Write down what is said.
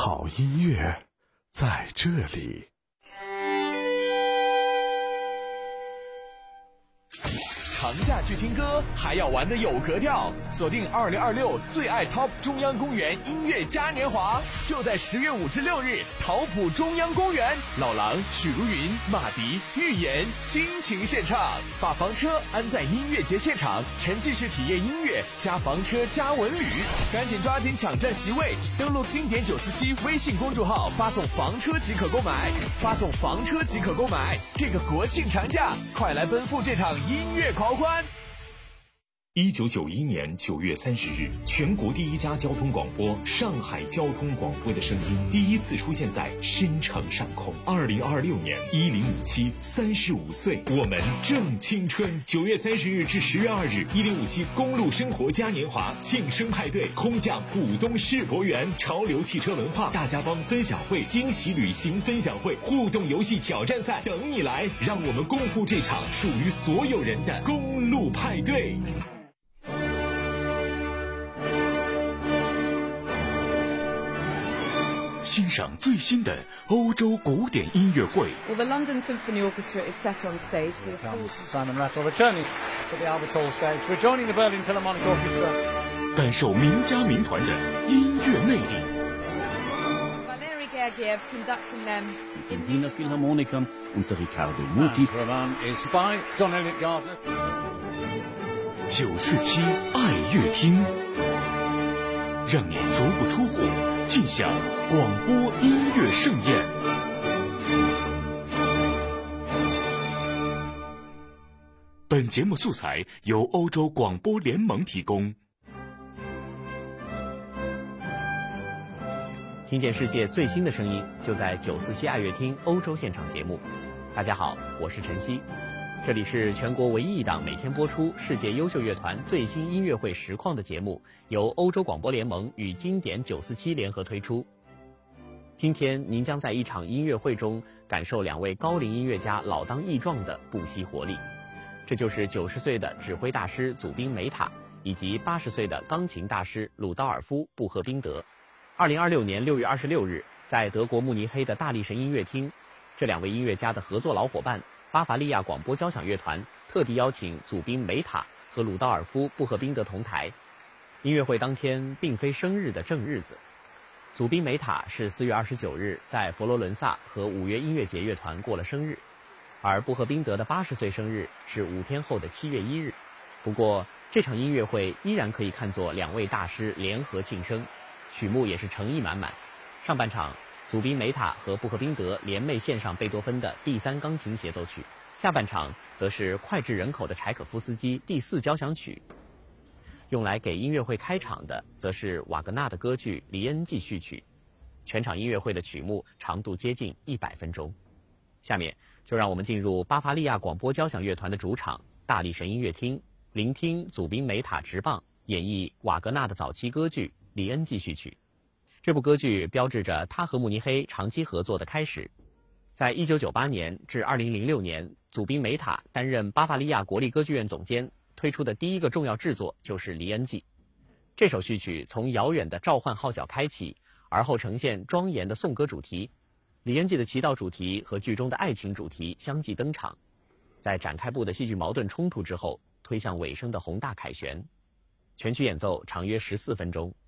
好音乐在这里。 长假去听歌，还要玩得有格调，锁定2026最爱 TOP 中央公园音乐嘉年华，就在10月5至6日，桃浦中央公园，老狼、许茹芸、马迪、预言倾情献唱，把房车安在音乐节现场，沉浸式体验音乐加房车加文旅，赶紧抓紧抢占席位，登录经典947微信公众号，发送房车即可购买，发送房车即可购买。这个国庆长假，快来奔赴这场音乐狂欢 ！1991年9月30日，全国第一家交通广播上海交通广播的声音第一次出现在深城上空。2026年1057 35岁，我们正青春。9月30日至10月2日，1057公路生活嘉年华庆生派对，空降浦东世博园，潮流汽车文化大家帮分享会、惊喜旅行分享会、互动游戏挑战赛等你来，让我们共赴这场属于所有人的公路派对。欣赏最新的欧洲古典音乐会。 Well, the London Symphony Orchestra is set on stage. Simon Rattle returning to the Albert Hall stage, rejoining the Berlin Philharmonic Orchestra. 感受名家名团的音乐魅力。 Valery Gergiev conducting them in Wiener Philharmoniker unter Riccardo Muti. Roman is by John Elliott Gardner. 947爱乐厅，让你足不出户尽享广播音乐盛宴。本节目素材由欧洲广播联盟提供。 听见世界最新的声音，就在947爱乐厅欧洲现场节目。大家好，我是晨曦，这里是全国唯一一档每天播出世界优秀乐团最新音乐会实况的节目，由欧洲广播联盟与经典947联合推出。今天您将在一场音乐会中感受两位高龄音乐家老当益壮的不惜活力，这就是90岁的指挥大师祖宾梅塔以及80岁的钢琴大师鲁道尔夫·布赫宾德。2026年6月26日，在德国慕尼黑的大力神音乐厅，这两位音乐家的合作老伙伴巴伐利亚广播交响乐团特地邀请祖宾梅塔和鲁道尔夫·布赫宾德同台。音乐会当天并非生日的正日子，祖宾梅塔是4月29日在佛罗伦萨和5月音乐节乐团过了生日，而布赫宾德的80岁生日是5天后的7月1日。不过这场音乐会依然可以看作两位大师联合庆生，曲目也是诚意满满。上半场祖宾梅塔和布赫宾德联袂献上贝多芬的第3钢琴协奏曲，下半场则是脍炙人口的柴可夫斯基第4交响曲。用来给音乐会开场的则是瓦格纳的歌剧《黎恩记》序曲。全场音乐会的曲目长度接近100分钟。下面就让我们进入巴伐利亚广播交响乐团的主场大力神音乐厅，聆听祖宾梅塔执棒演绎瓦格纳的早期歌剧《黎恩记》序曲。这部歌剧标志着他和慕尼黑长期合作的开始。在1998年至2006年，祖宾梅塔担任巴伐利亚国立歌剧院总监，推出的第一个重要制作就是《黎恩记》。这首序曲从遥远的召唤号角开启，而后呈现庄严的颂歌主题。《黎恩记》的祈祷主题和剧中的爱情主题相继登场，在展开部的戏剧矛盾冲突之后，推向尾声的宏大凯旋。全曲演奏长约14分钟。